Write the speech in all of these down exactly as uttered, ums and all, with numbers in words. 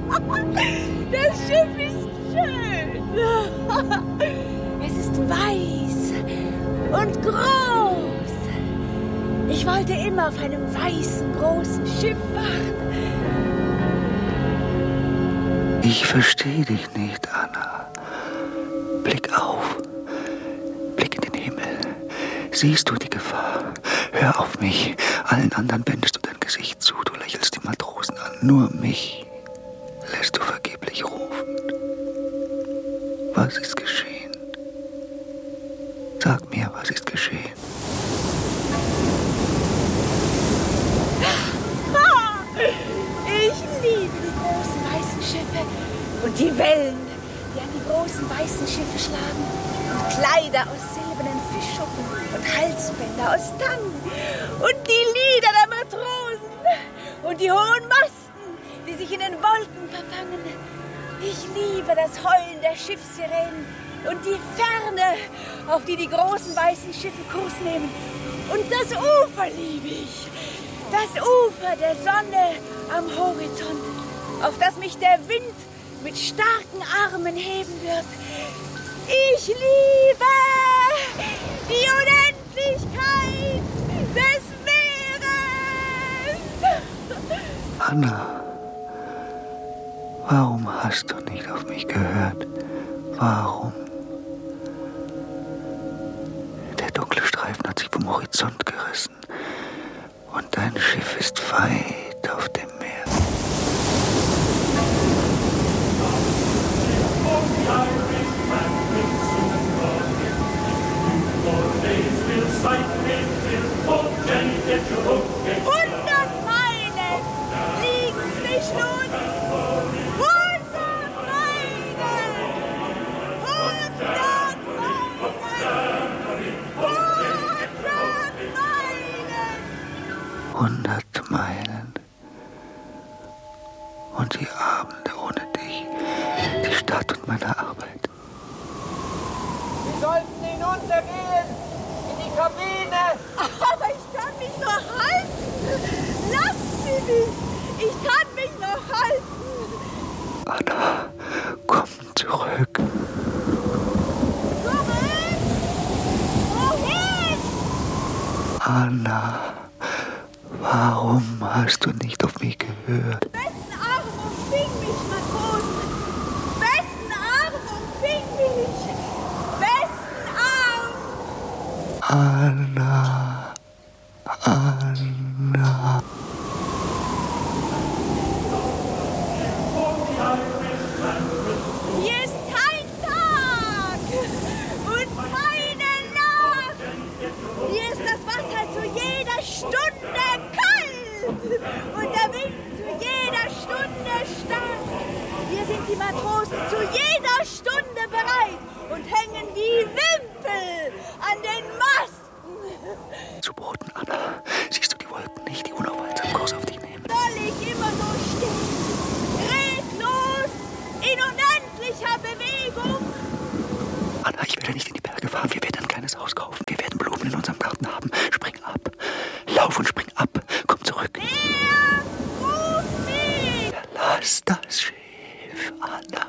Das Schiff ist schön. Es ist weiß und groß. Ich wollte immer auf einem weißen, großen Schiff fahren. Ich verstehe dich nicht, Anna. Blick auf. Blick in den Himmel. Siehst du die Gefahr? Hör auf mich. Allen anderen wendest du dein Gesicht zu. Du lächelst die Matrosen an. Nur mich lässt du vergeblich rufen. Was ist geschehen? Sag mir, was ist geschehen? Ich liebe die großen weißen Schiffe und die Wellen, die an die großen weißen Schiffe schlagen. Und Kleider aus silbernen Fischschuppen und Halsbänder aus Tannen. Und die Lieder der Matrosen und die hohen Masten, die sich in den Wolken verfangen. Ich liebe das Heulen der Schiffssirenen und die Ferne, auf die die großen weißen Schiffe Kurs nehmen. Und das Ufer liebe ich. Das Ufer der Sonne am Horizont, auf das mich der Wind mit starken Armen heben wird. Ich liebe die Unendlichkeit des Meeres. Anna, warum hast du nicht auf mich gehört? Warum? Der dunkle Streifen hat sich vom Horizont gerissen. Und dein Schiff ist weit auf dem Meer. Hundert Meilen liegen zwischen uns. Hundert Meilen. Hundert Meilen. Hundert Meilen. Und die Abende ohne dich. Die Stadt und meine Arbeit. Sie sollten hinuntergehen. In die Kabine. Aber ich kann mich noch halten. Lassen Sie mich. Ich kann mich noch halten. Anna, komm zurück. Zurück? Wohin? Anna, warum hast du nicht auf mich gehört? Wessen Arm umfing mich, Matrosen? Wessen Arm umfing mich? Wessen Arm? Anna, Anna. Hier ist kein Tag und keine Nacht. Hier ist das Wasser zu jeder Stunde kalt und der Wind zu jeder Stunde stark. Hier sind die Matrosen zu jeder Stunde bereit und hängen wie Wimpel an den Masten. Zu Boden, Anna. Siehst du die Wolken nicht, die unaufhaltsam Kurs auf dich nehmen? Soll ich immer so stehen? Reglos, in unendlicher Bewegung? Anna, ich werde nicht in die Berge fahren. Wir werden ein kleines Haus kaufen. Wir werden Blumen in unserem Garten haben. Spring ab. Lauf und spring ab. Komm zurück. Wer ruft mich? Verlass das Schiff, Anna.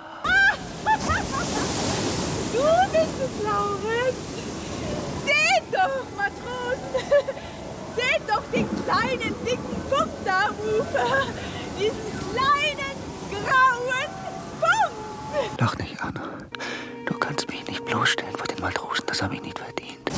Du bist es, Laurenz. Seht doch, Matrosen. Seht doch den kleinen, dicken Punkt da am Ufer. Diesen kleinen, grauen Punkt. Doch nicht, Anna. Du kannst mich nicht bloßstellen vor den Matrosen. Das habe ich nicht verdient.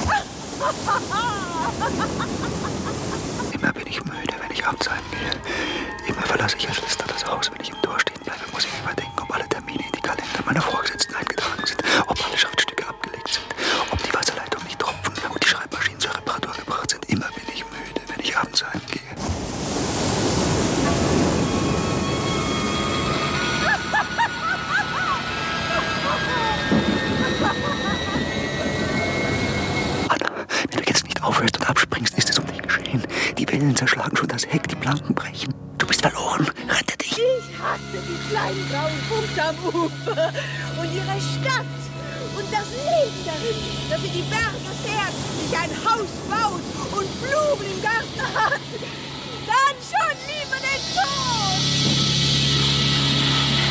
Immer bin ich müde, wenn ich abends heimgehe. Immer verlasse ich als Letzter das Haus. Wenn ich im Tor stehen bleibe, muss ich überdenken, ob alle Termine in die Kalender meiner Vorgesetzten eingetragen sind, ob alle Schriftstücke abgelegt sind, ob die Wasserleitungen nicht tropfen und die Schreibmaschinen zur Reparatur gebracht sind. Immer bin ich müde, wenn ich abends heimgehe. Anna, wenn du jetzt nicht aufhörst und abspringst, ist es um dich geschehen. Die Wellen zerschlagen schon das Heck, die Planken brechen. Du bist verloren. Rette dich. Ich hasse die kleinen grauen Punkte am Ufer und ihre Stadt und das Leben darin, das in die Berge fährt, sich ein Haus baut und Blumen im Garten hat. Dann schon lieber den Tod!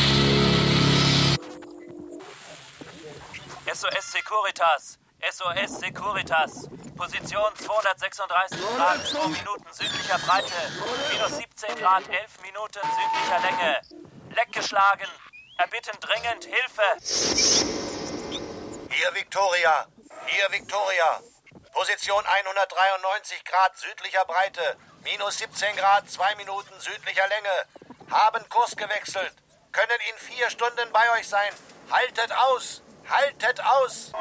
S O S Securitas. S O S Securitas. Position zweihundertsechsunddreißig Grad, zwei Minuten südlicher Breite. Minus siebzehn Grad, elf Minuten südlicher Länge. Leck geschlagen. Erbitten dringend Hilfe. Hier Victoria. Hier Victoria. Position hundertdreiundneunzig Grad südlicher Breite. Minus siebzehn Grad, zwei Minuten südlicher Länge. Haben Kurs gewechselt. Können in vier Stunden bei euch sein. Haltet aus. Haltet aus.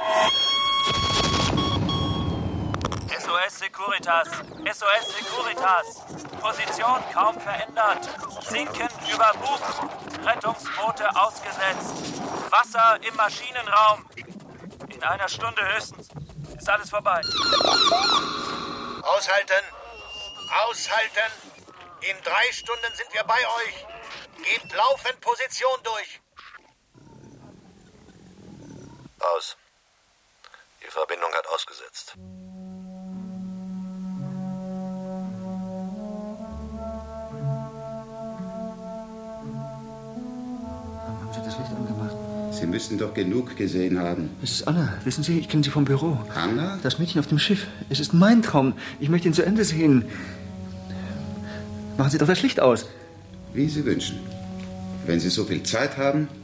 S O S Securitas. S O S Securitas. Position kaum verändert. Sinken über Bug. Rettungsboote ausgesetzt. Wasser im Maschinenraum. In einer Stunde höchstens ist alles vorbei. Aushalten. Aushalten. In drei Stunden sind wir bei euch. Gebt laufend Position durch. Aus. Die Verbindung hat ausgesetzt. Warum haben Sie das Licht angemacht? Sie müssten doch genug gesehen haben. Es ist Anna. Wissen Sie, ich kenne sie vom Büro. Anna? Das Mädchen auf dem Schiff. Es ist mein Traum. Ich möchte ihn zu Ende sehen. Machen Sie doch das Licht aus. Wie Sie wünschen. Wenn Sie so viel Zeit haben,